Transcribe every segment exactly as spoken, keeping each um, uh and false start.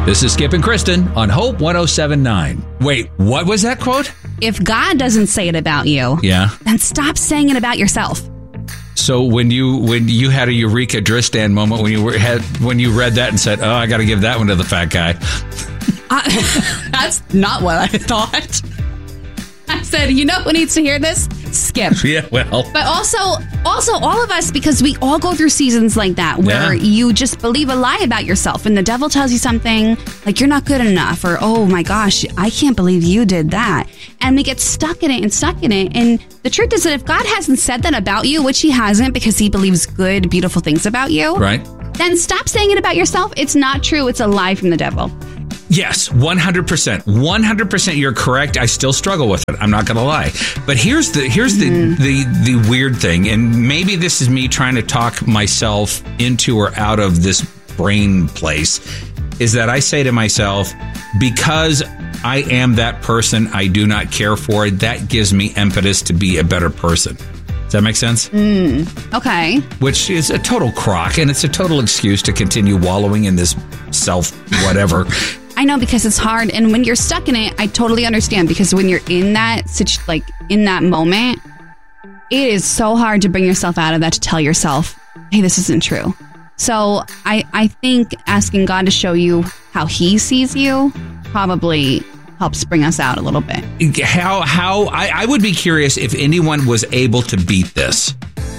This is Skip and Kristen on Hope one oh seven point nine. Wait, what was that quote? If God doesn't say it about you, yeah, then stop saying it about yourself. So when you when you had a Eureka Dristan moment when you were, had when you read that and said, "Oh, I got to give that one to the fat guy," uh, that's not what I thought. I said, you know who needs to hear this? Skip. Yeah, well. But also, also all of us, because we all go through seasons like that where yeah. you just believe a lie about yourself and the devil tells you something like you're not good enough or, oh my gosh, I can't believe you did that. And we get stuck in it and stuck in it. And the truth is that if God hasn't said that about you, which he hasn't because he believes good, beautiful things about you, right? Then stop saying it about yourself. It's not true. It's a lie from the devil. Yes, one hundred percent. one hundred percent you're correct. I still struggle with it. I'm not going to lie. But here's the here's mm-hmm. the, the the weird thing, and maybe this is me trying to talk myself into or out of this brain place, is that I say to myself, because I am that person I do not care for, that gives me impetus to be a better person. Does that make sense? Mm, okay. Which is a total crock, and it's a total excuse to continue wallowing in this self whatever. I know, because it's hard, and when you're stuck in it, I totally understand, because when you're in that situ- like in that moment, it is so hard to bring yourself out of that, to tell yourself, hey, this isn't true. So I, I think asking God to show you how he sees you probably helps bring us out a little bit. How, how I, I would be curious if anyone was able to beat this.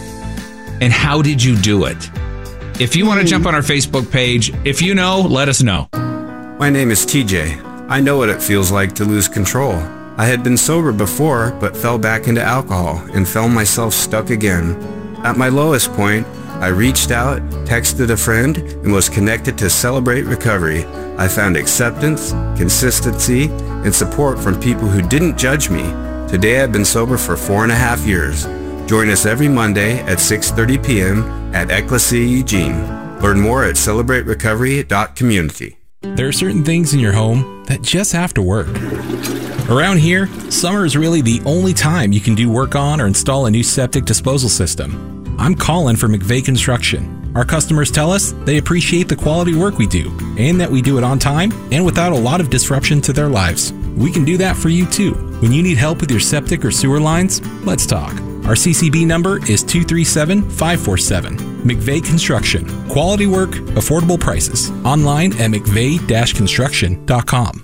And how did you do it? If you mm. want to jump on our Facebook page, if you know, let us know. My name is T J. I know what it feels like to lose control. I had been sober before, but fell back into alcohol and found myself stuck again. At my lowest point, I reached out, texted a friend, and was connected to Celebrate Recovery. I found acceptance, consistency, and support from people who didn't judge me. Today I've been sober for four and a half years. Join us every Monday at six thirty p.m. at Ecclesia Eugene. Learn more at celebrate recovery dot community. There are certain things in your home that just have to work. Around here, summer is really the only time you can do work on or install a new septic disposal system. I'm Colin for McVeigh Construction. Our customers tell us they appreciate the quality work we do and that we do it on time and without a lot of disruption to their lives. We can do that for you too. When you need help with your septic or sewer lines, let's talk. Our C C B number is two three seven, five four seven. McVeigh Construction. Quality work, affordable prices. Online at mcveigh dash construction dot com.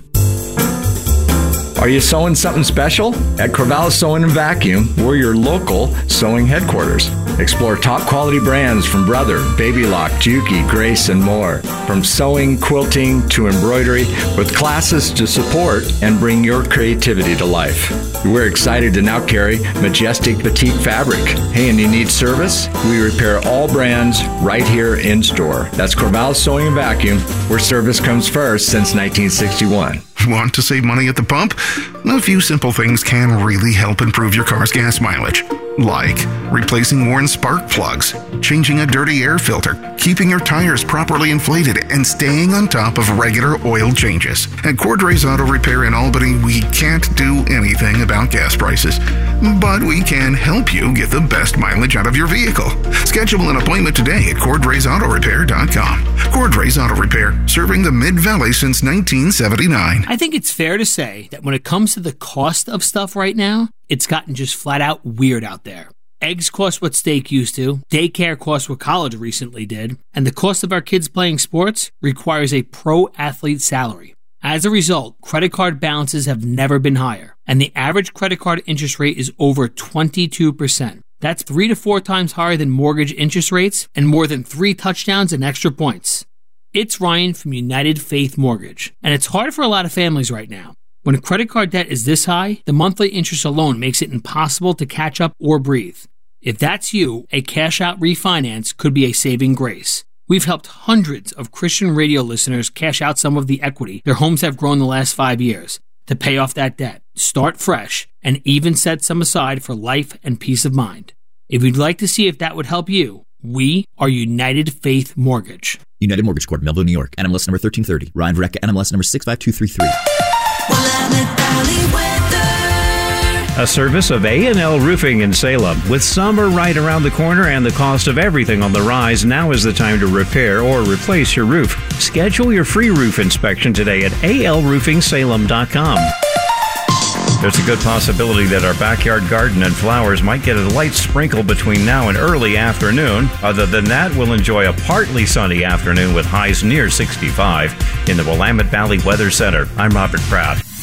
Are you sewing something special? At Corvallis Sewing and Vacuum, we're your local sewing headquarters. Explore top quality brands from Brother, Baby Lock, Juki, Grace, and more. From sewing, quilting, to embroidery, with classes to support and bring your creativity to life. We're excited to now carry Majestic Batik Fabric. Hey, and you need service? We repair all brands right here in store. That's Corvallis Sewing and Vacuum, where service comes first since nineteen sixty-one. Want to save money at the pump? A few simple things can really help improve your car's gas mileage. Like replacing worn spark plugs, changing a dirty air filter, keeping your tires properly inflated, and staying on top of regular oil changes. At Cordray's Auto Repair in Albany, we can't do anything about gas prices, but we can help you get the best mileage out of your vehicle. Schedule an appointment today at cordrays auto repair dot com. Cordray's Auto Repair, serving the Mid-Valley since nineteen seventy-nine. I think it's fair to say that when it comes to the cost of stuff right now, it's gotten just flat out weird out there. Eggs cost what steak used to, daycare costs what college recently did, and the cost of our kids playing sports requires a pro athlete salary. As a result, credit card balances have never been higher, and the average credit card interest rate is over twenty-two percent. That's three to four times higher than mortgage interest rates and more than three touchdowns and extra points. It's Ryan from United Faith Mortgage, and it's hard for a lot of families right now. When a credit card debt is this high, the monthly interest alone makes it impossible to catch up or breathe. If that's you, a cash-out refinance could be a saving grace. We've helped hundreds of Christian radio listeners cash out some of the equity their homes have grown the last five years to pay off that debt, start fresh, and even set some aside for life and peace of mind. If you'd like to see if that would help you, we are United Faith Mortgage. United Mortgage Corp, Melville, New York. N M L S number thirteen thirty. Ryan Verrecka, N M L S number six five two three three. a service of A and L Roofing in Salem. With summer right around the corner and the cost of everything on the rise, now is the time to repair or replace your roof. Schedule your free roof inspection today at A L roofing salem dot com. There's a good possibility that our backyard garden and flowers might get a light sprinkle between now and early afternoon. Other than that, we'll enjoy a partly sunny afternoon with highs near sixty-five in the Willamette Valley Weather Center. I'm Robert Pratt.